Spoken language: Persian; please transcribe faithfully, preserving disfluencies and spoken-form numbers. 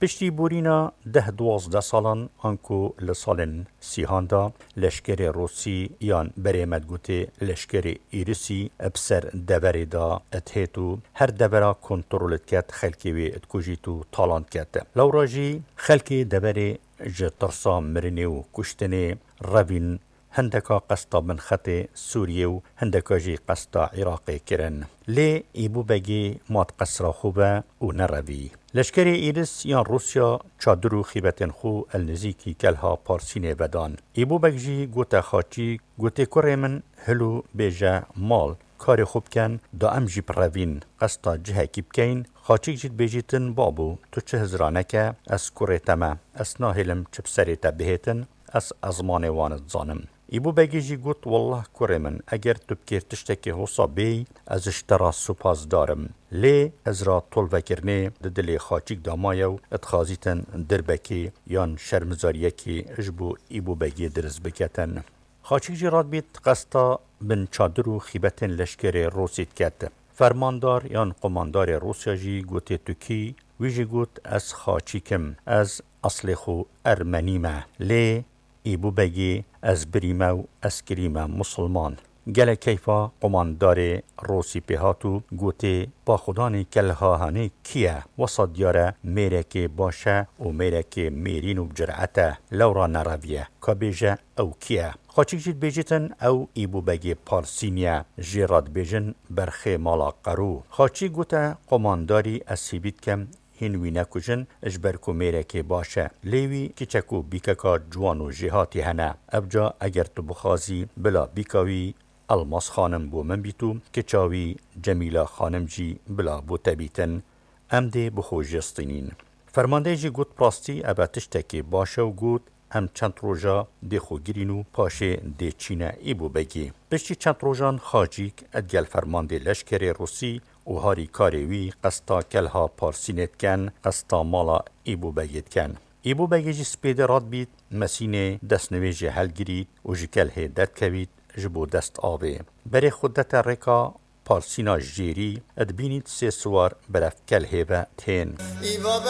پشتی بورینا ده دوازده سالان آنکو لسالن سیهاندا لشکر روسی یان بریمد گوته لشکر ایرسی بسر دوری دا اتهیتو هر دورا کنترولت کت خلکی وی اتکوجیتو تالانت کت. لوراجی خلکی دوری جترسا مرنی و کشتنی روین هندکا قسطا من خط سوریه و هندکا جی قسطا عراقی کرن. لی ایبو بگی مات قصرا خوبه و نروی. لشکر ایرس یان روسیا چادرو خیبتن خو النزیکی کلها پارسینه بدان. ایبو بگجی گوته خاچی گوته کره من هلو بیجه مال کار خوب کن دا ام جی پروین قسطا جه کی بکین خاچیک جید بیجیتن بابو تو چه هزرانه که از کره تمه از ناهلم چپ سری تبهیتن از ازمان وانت زانم. ایبو بگیجی گوت والله کره من اگر تو بکر تشتکی حوصا بی از اشترا سپاس دارم. لی از را طول وکرنه ددلی خاچیک دامایو اتخازیتن دربکی یان شرمزاریکی اجبو ایبو بگی درز بکتن. خاچیک جی راد بیت قسطا بن چادرو خیبتن لشکر روسیت کت. فرماندار یان قماندار روسیا جی گوتی تو کی ویجی گوت از خاچیکم از اصل خو ارمنیمه. لی ایبو بگی از بریمه و اسکریمه مسلمان. گله کیفا قماندار روسی پیهاتو گوته با خدانی کلها هنه کیه وسط یاره میره که باشه و میره که میرین و بجرعته لورا نرویه که بیجه او کیه. خاچیک جید بیجیتن او ایبو بگی پارسینیه جیراد بیجن برخی مالا قرو. خاچیک گوته قمانداری اسیبید کم هنوی نکوژن اجبر کو میره که باشه. لیوی کچکو بیککا جوانو جهاتی هنه. ابجا اگر تو بخوازی بلا بیکاوی الماس خانم بو من بیتو کچاوی جمیلا خانم جی بلا بو تبیتن ام ده بخو جستینین. فرمانده جی گوت پراستی ابا تشتکی باشه و گوت ام چند روژا ده خو گرینو پاشه ده چینه ایبو بگی. پشتی چند روژان خاجیک ادگل فرمانده لشکر روسی و هاری کاریوی قسطا کلها پارسینت کن قسطا مالا ایبو بگید کن. ایبو بگی جی سپیده راد بید مسینه دست نویجی حل گرید و جی کله دد کوید جبو دست آوه. بری خودت رکا پارسینا جیری ادبینید سه سوار برف کله و تین.